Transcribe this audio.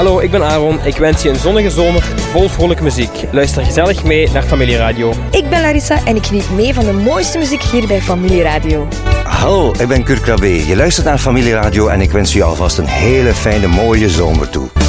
Hallo, ik ben Aaron. Ik wens je een zonnige zomer vol vrolijke muziek. Luister gezellig mee naar Familieradio. Ik ben Larissa en ik geniet mee van de mooiste muziek hier bij Familieradio. Hallo, ik ben Kurt Krabbe. Je luistert naar Familieradio en ik wens je alvast een hele fijne mooie zomer toe.